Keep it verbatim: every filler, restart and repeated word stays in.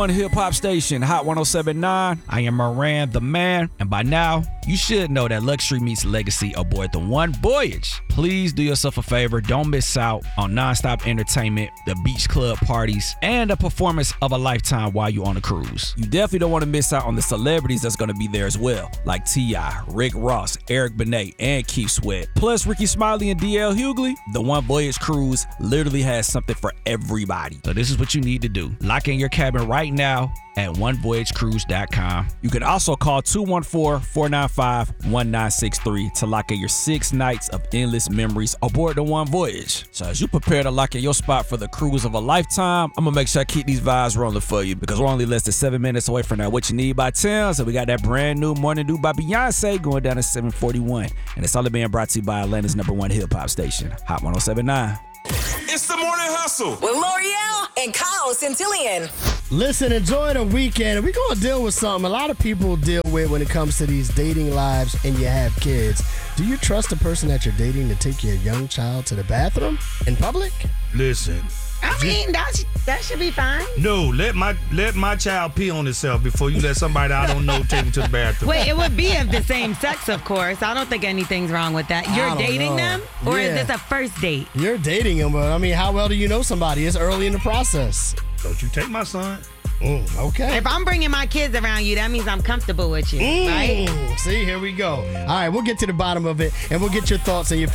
On Hip Hop Station, Hot one oh seven point nine. I am Moran, the man, and by now, you should know that luxury meets legacy aboard the One Voyage. Please do yourself a favor, don't miss out on nonstop entertainment, the beach club parties, and a performance of a lifetime while you're on a cruise. You definitely don't want to miss out on the celebrities that's going to be there as well, like T I, Rick Ross, Eric Benet, and Keith Sweat. Plus Ricky Smiley and D L Hughley. The One Voyage cruise literally has something for everybody. So this is what you need to do. Lock in your cabin right now at one voyage cruise dot com. You can also call two one four, four nine five, one nine six three to lock in your six nights of endless memories aboard the One Voyage. So as you prepare to lock in your spot for the cruise of a lifetime, I'm gonna make sure I keep these vibes rolling for you because we're only less than seven minutes away from that What You Need by Tim. So we got that brand new Morning Dew by Beyonce going down at seven forty-one. And it's all being brought to you by Atlanta's number one hip hop station, Hot one oh seven point nine. It's the Morning Hustle with L'Oreal and Kyle Centillion. Listen, enjoy the weekend. We're going to deal with something a lot of people deal with when it comes to these dating lives and you have kids. Do you trust the person that you're dating to take your young child to the bathroom in public? Listen. I mean, that, that should be fine. No, let my let my child pee on himself before you let somebody I don't know take him to the bathroom. Wait, it would be of the same sex, of course. I don't think anything's wrong with that. You're dating know. them? Or Yeah. is this a first date? You're dating them, but I mean, how well do you know somebody? It's early in the process. Don't you take my son. Mm, okay. If I'm bringing my kids around you, that means I'm comfortable with you, Mm, right? See, here we go. All right, we'll get to the bottom of it, and we'll get your thoughts and your